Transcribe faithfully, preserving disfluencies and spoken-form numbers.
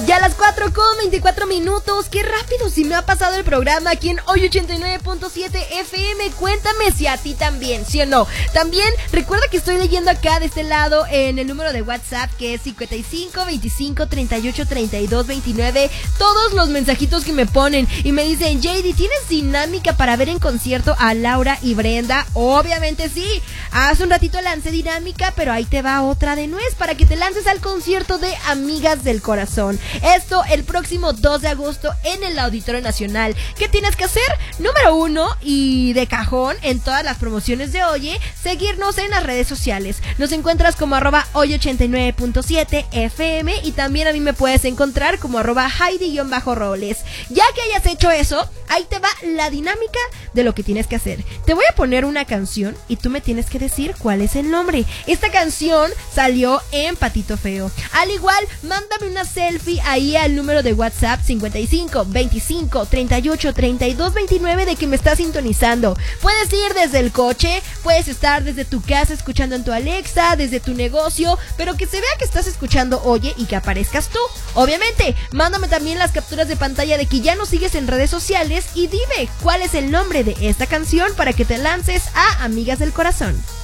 Ya a las cuatro con veinticuatro minutos, qué rápido si me ha pasado el programa aquí en Hoy ochenta y nueve punto siete F M. Cuéntame si a ti también, ¿sí o no? También recuerda que estoy leyendo acá de este lado en el número de WhatsApp, que es cincuenta y cinco, veinticinco, treinta y ocho, treinta y dos, veintinueve, todos los mensajitos que me ponen y me dicen: J D, ¿tienes dinámica para ver en concierto a Laura y Brenda? Obviamente sí. Hace un ratito lancé dinámica, pero ahí te va otra de nuez para que te lances al concierto de Amigas del Corazón. Esto el próximo dos de agosto en el Auditorio Nacional. ¿Qué tienes que hacer? Número uno, y de cajón en todas las promociones de Oye, seguirnos en las redes sociales. Nos encuentras como arroba hoy ochenta y nueve punto siete F M y también a mí me puedes encontrar como arroba Heidi-Robles. Ya que hayas hecho eso, ahí te va la dinámica de lo que tienes que hacer. Te voy a poner una canción y tú me tienes que decir cuál es el nombre. Esta canción salió en Patito Feo. Al igual, mándame una selfie ahí al número de WhatsApp cincuenta y cinco, veinticinco, treinta y ocho, treinta y dos, veintinueve de que me estás sintonizando. Puedes ir desde el coche, puedes estar desde tu casa escuchando en tu Alexa, desde tu negocio, pero que se vea que estás escuchando Oye y que aparezcas tú. Obviamente, mándame también las capturas de pantalla de que ya nos sigues en redes sociales y dime cuál es el nombre de esta canción para que te lances a Amigas del Corazón.